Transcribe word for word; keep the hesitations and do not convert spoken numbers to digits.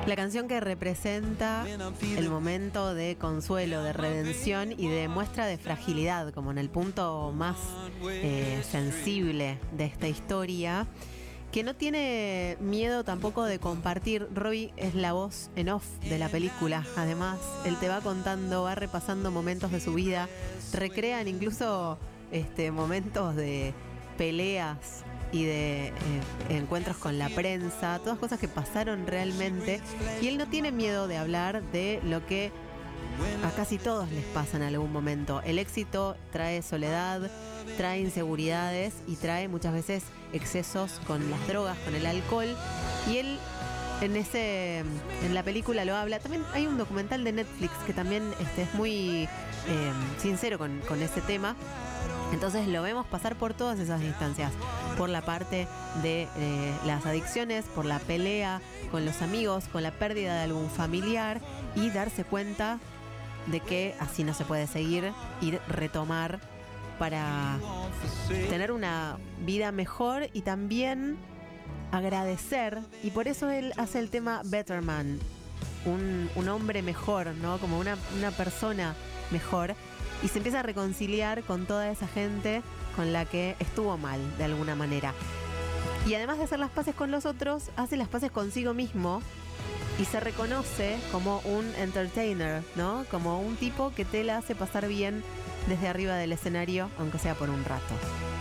La canción que representa el momento de consuelo, de redención y de muestra de fragilidad, como en el punto más eh, sensible de esta historia, que no tiene miedo tampoco de compartir. Robbie es la voz en off de la película. Además, él te va contando, va repasando momentos de su vida, recrean incluso este, momentos de peleas y de eh, encuentros con la prensa, todas cosas que pasaron realmente, y él no tiene miedo de hablar de lo que a casi todos les pasa en algún momento. El éxito trae soledad, trae inseguridades y trae muchas veces excesos con las drogas, con el alcohol, y él en ese en la película lo habla. También hay un documental de Netflix que también este, es muy eh, sincero con, con ese tema. Entonces lo vemos pasar por todas esas instancias, por la parte de eh, las adicciones, por la pelea con los amigos, con la pérdida de algún familiar, y darse cuenta de que así no se puede seguir y retomar para tener una vida mejor y también agradecer. Y por eso él hace el tema Better Man, un, un hombre mejor, ¿no? Como una, una persona mejor. Y se empieza a reconciliar con toda esa gente con la que estuvo mal, de alguna manera. Y además de hacer las paces con los otros, hace las paces consigo mismo y se reconoce como un entertainer, ¿no? Como un tipo que te la hace pasar bien desde arriba del escenario, aunque sea por un rato.